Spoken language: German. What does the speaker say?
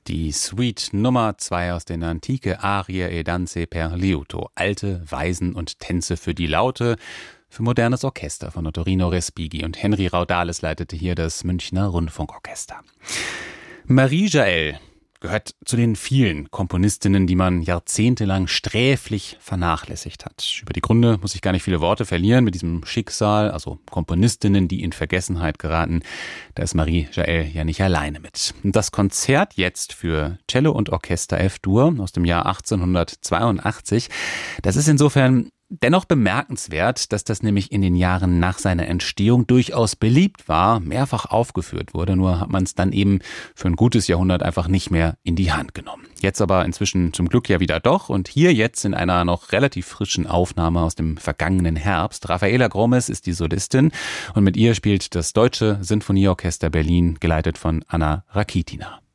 Die Suite Nummer 2 aus den Antike, Arie e Danze per liuto, alte Weisen und Tänze für die Laute, für modernes Orchester von Ottorino Respighi, und Henry Raudales leitete hier das Münchner Rundfunkorchester. Marie Jaell gehört zu den vielen Komponistinnen, die man jahrzehntelang sträflich vernachlässigt hat. Über die Gründe muss ich gar nicht viele Worte verlieren. Mit diesem Schicksal, also Komponistinnen, die in Vergessenheit geraten, da ist Marie Jaell ja nicht alleine mit. Und das Konzert jetzt für Cello und Orchester F-Dur aus dem Jahr 1882, das ist insofern dennoch bemerkenswert, dass das nämlich in den Jahren nach seiner Entstehung durchaus beliebt war, mehrfach aufgeführt wurde, nur hat man es dann eben für ein gutes Jahrhundert einfach nicht mehr in die Hand genommen. Jetzt aber inzwischen zum Glück ja wieder doch, und hier jetzt in einer noch relativ frischen Aufnahme aus dem vergangenen Herbst. Rafaela Gromes ist die Solistin und mit ihr spielt das Deutsche Sinfonieorchester Berlin, geleitet von Anna Rakitina.